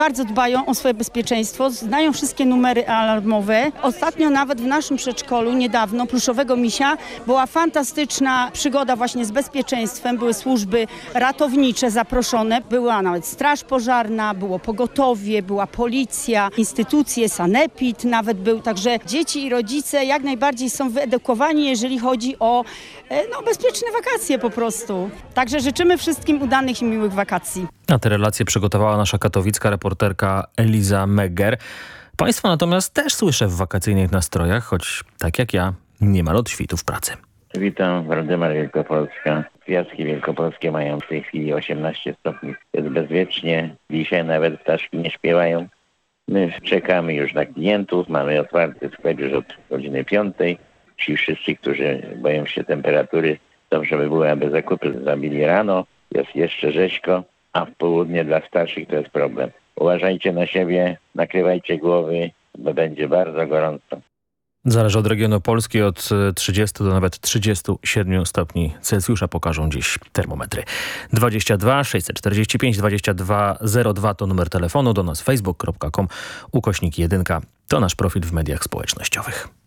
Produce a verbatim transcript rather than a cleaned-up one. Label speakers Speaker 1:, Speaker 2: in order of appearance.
Speaker 1: Bardzo dbają o swoje bezpieczeństwo, znają wszystkie numery alarmowe. Ostatnio nawet w naszym przedszkolu niedawno, Pluszowego Misia, była fantastyczna przygoda właśnie z bezpieczeństwem. Były służby ratownicze zaproszone, była nawet straż pożarna, było pogotowie, była policja, instytucje, sanepid nawet był. Także dzieci i rodzice jak najbardziej są wyedukowani, jeżeli chodzi o no, bezpieczne wakacje po prostu. Także życzymy wszystkim udanych i miłych wakacji.
Speaker 2: A te relacje przygotowała nasza katowicka reporterka Eliza Megger. Państwo natomiast też słyszę w wakacyjnych nastrojach, choć tak jak ja, niemal od świtu w pracy.
Speaker 3: Witam, Waldemar Wielkopolska. Piaski wielkopolskie mają w tej chwili osiemnaście stopni. Jest bezwiecznie. Dzisiaj nawet ptaszki nie śpiewają. My czekamy już na klientów. Mamy otwarty sklep już od godziny piątej. Ci wszyscy, którzy boją się temperatury, dobrze by było, aby zakupy zrobili rano. Jest jeszcze rzeźko, a w południe dla starszych to jest problem. Uważajcie na siebie, nakrywajcie głowy, bo będzie bardzo gorąco.
Speaker 2: Zależy od regionu Polski, od trzydziestu do nawet trzydziestu siedmiu stopni Celsjusza pokażą dziś termometry. dwadzieścia dwa sześćset czterdzieści pięć dwadzieścia dwa zero dwa to numer telefonu, do nas facebook kropka com ukośnik jedynka. To nasz profil w mediach społecznościowych.